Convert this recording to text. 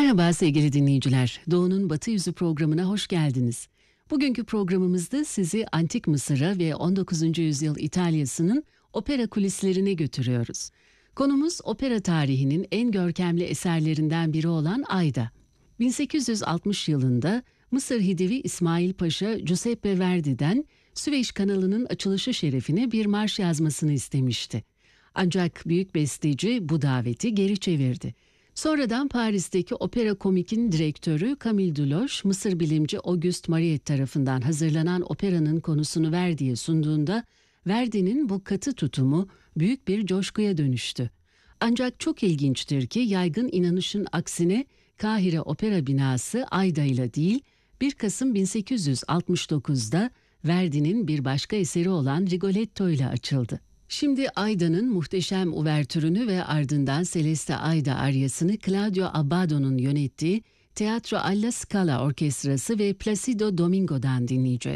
Merhaba sevgili dinleyiciler. Doğu'nun Batı Yüzü programına hoş geldiniz. Bugünkü programımızda sizi Antik Mısır'a ve 19. yüzyıl İtalya'sının opera kulislerine götürüyoruz. Konumuz opera tarihinin en görkemli eserlerinden biri olan Aida. 1860 yılında Mısır Hidivi İsmail Paşa Giuseppe Verdi'den Süveyş kanalının açılışı şerefine bir marş yazmasını istemişti. Ancak büyük besteci bu daveti geri çevirdi. Sonradan Paris'teki Opera Komik'in direktörü Camille Deloche, Mısır bilimci Auguste Mariette tarafından hazırlanan operanın konusunu Verdi'ye sunduğunda, Verdi'nin bu katı tutumu büyük bir coşkuya dönüştü. Ancak çok ilginçtir ki yaygın inanışın aksine Kahire Opera binası Aida ile değil, 1 Kasım 1869'da Verdi'nin bir başka eseri olan Rigoletto ile açıldı. Şimdi Aida'nın muhteşem uvertürünü ve ardından Celeste Aida aryasını Claudio Abbado'nun yönettiği Teatro alla Scala Orkestrası ve Placido Domingo'dan dinleyeceğiz.